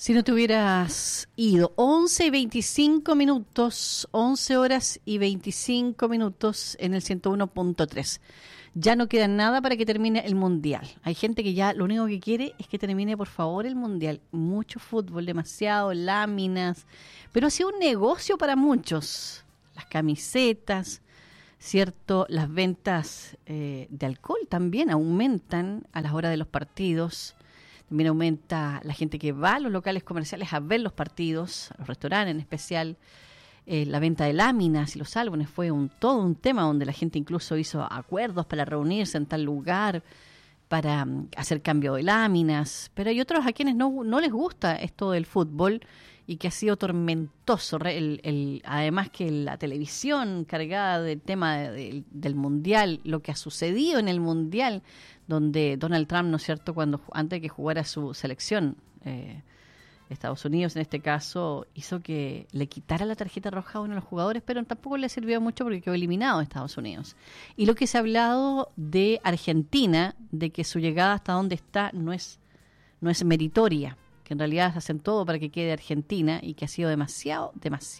Si no te hubieras ido, 11 y 25 minutos, 11 horas y 25 minutos en el 101.3. Ya no queda nada para que termine el Mundial. Hay gente que ya lo único que quiere es que termine, por favor, el Mundial. Mucho fútbol, demasiado, láminas. Pero ha sido un negocio para muchos. Las camisetas, ¿cierto? Las ventas de alcohol también aumentan a las horas de los partidos. También aumenta la gente que va a los locales comerciales a ver los partidos, a los restaurantes en especial. La venta de láminas y los álbumes fue todo un tema donde la gente incluso hizo acuerdos para reunirse en tal lugar, para hacer cambio de láminas. Pero hay otros a quienes no les gusta esto del fútbol y que ha sido tormentoso. Además que la televisión cargada del tema del Mundial, lo que ha sucedido en el Mundial, donde Donald Trump, ¿no es cierto?, antes de que jugara su selección, Estados Unidos en este caso, hizo que le quitara la tarjeta roja a uno de los jugadores, pero tampoco le sirvió mucho porque quedó eliminado de Estados Unidos. Y lo que se ha hablado de Argentina, de que su llegada hasta donde está no es meritoria, que en realidad hacen todo para que quede Argentina y que ha sido demasiado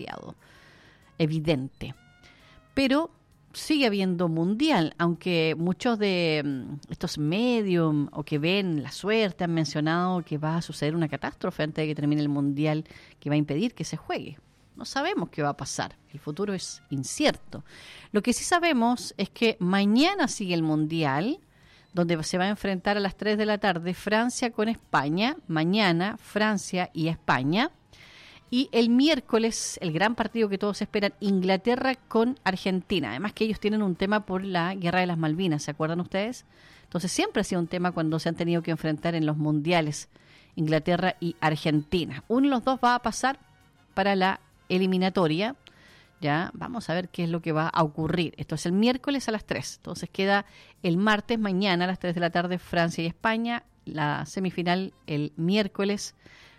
evidente. Pero sigue habiendo Mundial, aunque muchos de estos medios o que ven la suerte han mencionado que va a suceder una catástrofe antes de que termine el Mundial que va a impedir que se juegue. No sabemos qué va a pasar, el futuro es incierto. Lo que sí sabemos es que mañana sigue el Mundial, donde se va a enfrentar a las 3 de la tarde Francia con España, mañana Francia y España. Y el miércoles, el gran partido que todos esperan, Inglaterra con Argentina. Además que ellos tienen un tema por la Guerra de las Malvinas, ¿se acuerdan ustedes? Entonces siempre ha sido un tema cuando se han tenido que enfrentar en los mundiales, Inglaterra y Argentina. Uno de los dos va a pasar para la eliminatoria. Ya, vamos a ver qué es lo que va a ocurrir. Esto es el miércoles a las 3. Entonces queda el martes, mañana a las 3 de la tarde, Francia y España. La semifinal el miércoles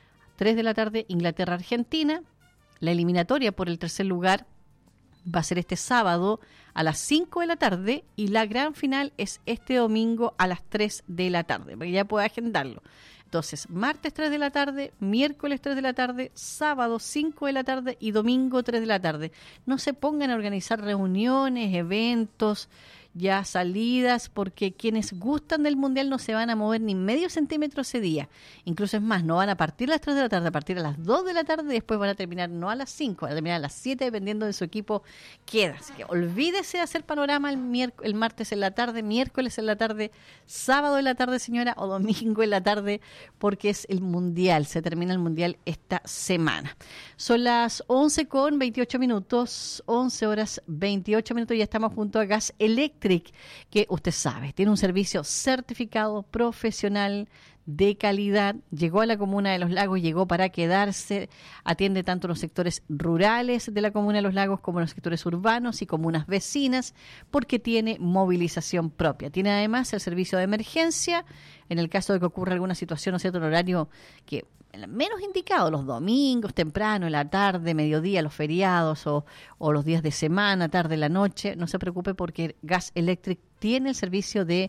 3 de la tarde, Inglaterra-Argentina. La eliminatoria por el tercer lugar va a ser este sábado a las 5 de la tarde y la gran final es este domingo a las 3 de la tarde, para que ya pueda agendarlo. Entonces, martes 3 de la tarde, miércoles 3 de la tarde, sábado 5 de la tarde y domingo 3 de la tarde. No se pongan a organizar reuniones, eventos, ya salidas, porque quienes gustan del Mundial no se van a mover ni medio centímetro ese día. Incluso es más, no van a partir a las 3 de la tarde, a partir a las 2 de la tarde y después van a terminar no a las 5, van a terminar a las 7 dependiendo de su equipo queda. Así que olvídese de hacer panorama el martes en la tarde, miércoles en la tarde, sábado en la tarde, señora, o domingo en la tarde, porque es el Mundial, se termina el Mundial esta semana. Son las 11 con 28 minutos, 11 horas 28 minutos, ya estamos junto a Gas Eléctric, que usted sabe, tiene un servicio certificado profesional de calidad, llegó a la comuna de Los Lagos, llegó para quedarse, atiende tanto los sectores rurales de la comuna de Los Lagos como los sectores urbanos y comunas vecinas, porque tiene movilización propia. Tiene además el servicio de emergencia, en el caso de que ocurra alguna situación, o cierto, en horario que menos indicado, los domingos, temprano, en la tarde, mediodía, los feriados o los días de semana, tarde, la noche, no se preocupe porque Gas Electric tiene el servicio de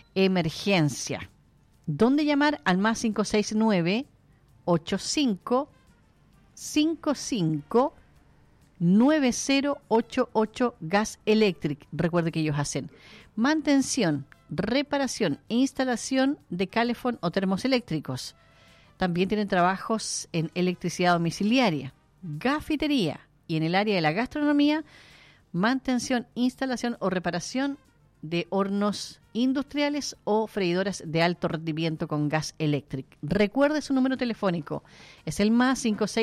emergencia. ¿Dónde llamar? Al más 569-8555-9088 Gas Electric. Recuerde que ellos hacen mantención, reparación e instalación de calefón o termos eléctricos. También tienen trabajos en electricidad domiciliaria, gafitería y en el área de la gastronomía, mantención, instalación o reparación de hornos industriales o freidoras de alto rendimiento con Gas Electric. Recuerde su número telefónico, es el más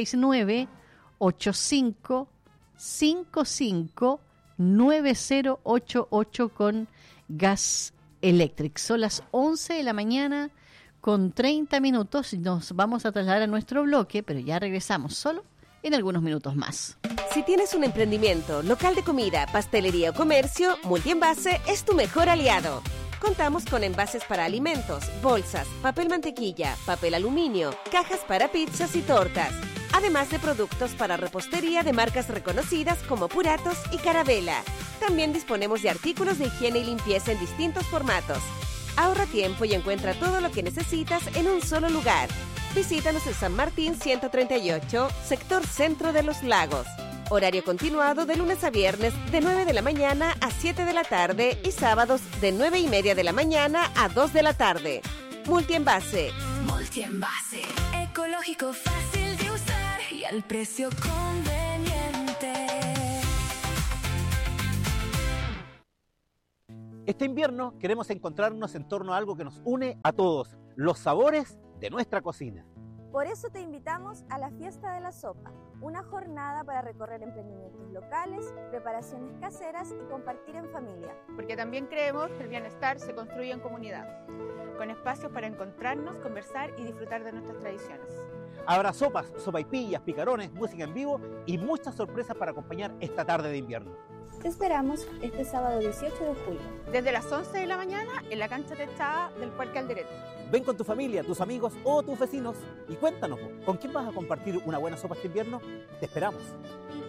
569-8555-9088 con Gas Electric. Son las 11 de la mañana con 30 minutos. Nos vamos a trasladar a nuestro bloque, pero ya regresamos solo en algunos minutos más. Si tienes un emprendimiento, local de comida, pastelería o comercio, Multienvase es tu mejor aliado. Contamos con envases para alimentos, bolsas, papel mantequilla, papel aluminio, cajas para pizzas y tortas, además de productos para repostería de marcas reconocidas como Puratos y Carabela. También disponemos de artículos de higiene y limpieza en distintos formatos. Ahorra tiempo y encuentra todo lo que necesitas en un solo lugar. Visítanos en San Martín 138, sector centro de Los Lagos. Horario continuado de lunes a viernes de 9 de la mañana a 7 de la tarde y sábados de 9:30 de la mañana a 2 de la tarde. Multienvase. Multienvase. Ecológico, fácil de usar y al precio conveniente. Este invierno queremos encontrarnos en torno a algo que nos une a todos, los sabores de nuestra cocina. Por eso te invitamos a la Fiesta de la Sopa, una jornada para recorrer emprendimientos locales, preparaciones caseras y compartir en familia. Porque también creemos que el bienestar se construye en comunidad, con espacios para encontrarnos, conversar y disfrutar de nuestras tradiciones. Habrá sopas, sopaipillas, picarones, música en vivo y muchas sorpresas para acompañar esta tarde de invierno. Te esperamos este sábado 18 de julio. Desde las 11 de la mañana en la cancha techada del Parque Alderete. Ven con tu familia, tus amigos o tus vecinos y cuéntanos, ¿con quién vas a compartir una buena sopa este invierno? Te esperamos.